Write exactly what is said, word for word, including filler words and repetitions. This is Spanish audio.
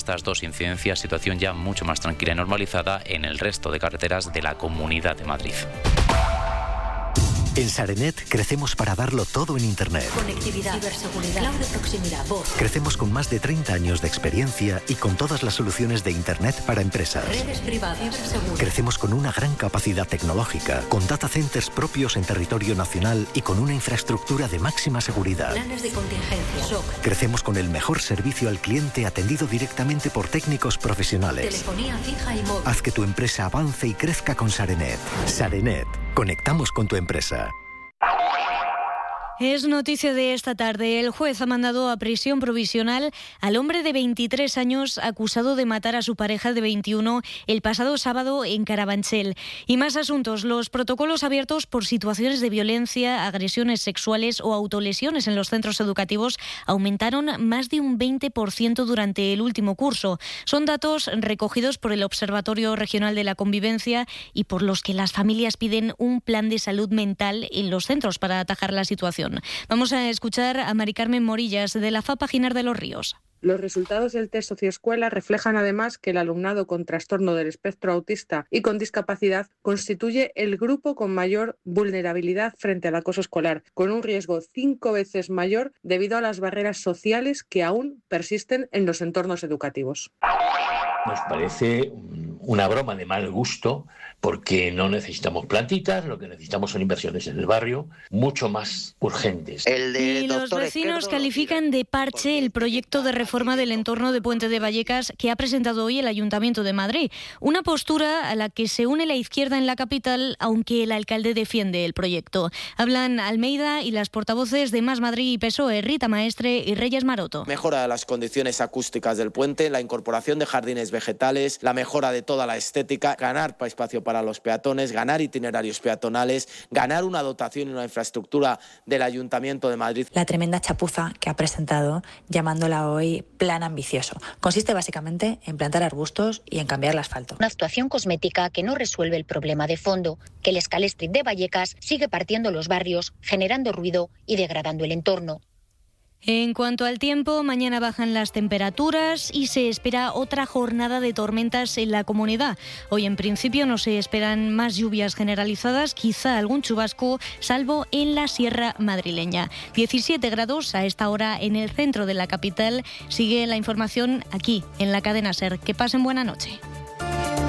Estas dos incidencias, situación ya mucho más tranquila y normalizada en el resto de carreteras de la Comunidad de Madrid. En Sarenet crecemos para darlo todo en Internet. Conectividad, ciberseguridad, cloud de proximidad, voz. Crecemos con más de treinta años de experiencia y con todas las soluciones de Internet para empresas. Redes privadas, ciberseguridad. Crecemos con una gran capacidad tecnológica, con data centers propios en territorio nacional y con una infraestructura de máxima seguridad. Planes de contingencia, shock. Crecemos con el mejor servicio al cliente atendido directamente por técnicos profesionales. Telefonía fija y móvil. Haz que tu empresa avance y crezca con Sarenet. Sarenet. Conectamos con tu empresa. Es noticia de esta tarde. El juez ha mandado a prisión provisional al hombre de veintitrés años acusado de matar a su pareja de veintiuno el pasado sábado en Carabanchel. Y más asuntos. Los protocolos abiertos por situaciones de violencia, agresiones sexuales o autolesiones en los centros educativos aumentaron más de un veinte por ciento durante el último curso. Son datos recogidos por el Observatorio Regional de la Convivencia y por los que las familias piden un plan de salud mental en los centros para atajar la situación. Vamos a escuchar a Mari Carmen Morillas de la FAPA Ginar de los Ríos. Los resultados del test socioescuela reflejan además que el alumnado con trastorno del espectro autista y con discapacidad constituye el grupo con mayor vulnerabilidad frente al acoso escolar, con un riesgo cinco veces mayor debido a las barreras sociales que aún persisten en los entornos educativos. Nos parece una broma de mal gusto porque no necesitamos plantitas, lo que necesitamos son inversiones en el barrio mucho más urgentes. El de y los vecinos Esquerdo califican de parche el proyecto de reforma del entorno de Puente de Vallecas que ha presentado hoy el Ayuntamiento de Madrid. Una postura a la que se une la izquierda en la capital, aunque el alcalde defiende el proyecto. Hablan Almeida y las portavoces de Más Madrid y P S O E, Rita Maestre y Reyes Maroto. Mejora de las condiciones acústicas del puente, la incorporación de jardines vegetales, la mejora de toda la estética, ganar espacio para los peatones, ganar itinerarios peatonales, ganar una dotación y una infraestructura del Ayuntamiento de Madrid. La tremenda chapuza que ha presentado, llamándola hoy plan ambicioso. Consiste básicamente en plantar arbustos y en cambiar el asfalto. Una actuación cosmética que no resuelve el problema de fondo, que el Scalestrit de Vallecas sigue partiendo los barrios, generando ruido y degradando el entorno. En cuanto al tiempo, mañana bajan las temperaturas y se espera otra jornada de tormentas en la comunidad. Hoy en principio no se esperan más lluvias generalizadas, quizá algún chubasco, salvo en la sierra madrileña. diecisiete grados a esta hora en el centro de la capital. Sigue la información aquí, en la cadena SER. Que pasen buena noche.